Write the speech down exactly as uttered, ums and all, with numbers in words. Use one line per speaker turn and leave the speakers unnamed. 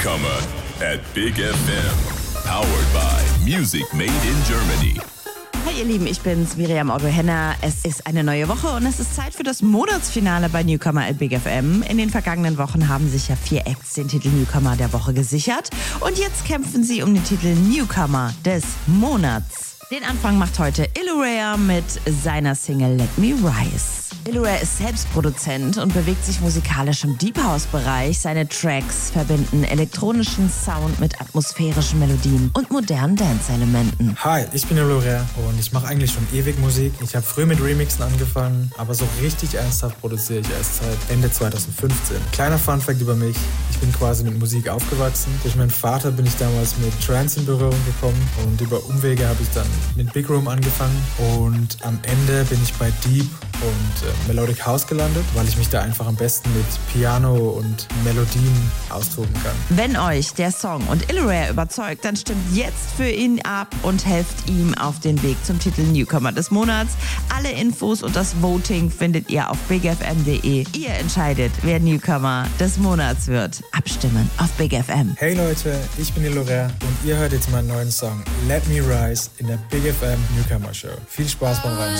Newcomer at Big F M. Powered by Music Made in Germany.
Hey ihr Lieben, ich bin's, Miriam Otto-Henner. Es ist eine neue Woche und es ist Zeit für das Monatsfinale bei Newcomer at Big F M. In den vergangenen Wochen haben sich ja vier Acts den Titel Newcomer der Woche gesichert. Und jetzt kämpfen sie um den Titel Newcomer des Monats. Den Anfang macht heute Illurea mit seiner Single Let Me Rise. Illurea ist selbst Produzent und bewegt sich musikalisch im Deep House-Bereich. Seine Tracks verbinden elektronischen Sound mit atmosphärischen Melodien und modernen Dance-Elementen.
Hi, ich bin Illurea und ich mache eigentlich schon ewig Musik. Ich habe früh mit Remixen angefangen, aber so richtig ernsthaft produziere ich erst seit Ende zwanzig fünfzehn. Kleiner Funfact über mich, ich bin quasi mit Musik aufgewachsen. Durch meinen Vater bin ich damals mit Trance in Berührung gekommen und über Umwege habe ich dann mit Big Room angefangen und am Ende bin ich bei Deep und äh, Melodic House gelandet, weil ich mich da einfach am besten mit Piano und Melodien austoben kann.
Wenn euch der Song und Illurea überzeugt, dann stimmt jetzt für ihn ab und helft ihm auf den Weg zum Titel Newcomer des Monats. Alle Infos und das Voting findet ihr auf big f m punkt d e. Ihr entscheidet, wer Newcomer des Monats wird. Abstimmen auf Big F M.
Hey Leute, ich bin Illurea und ihr hört jetzt meinen neuen Song Let Me Rise in der Big F M Newcomer Show. Viel Spaß beim Reisen.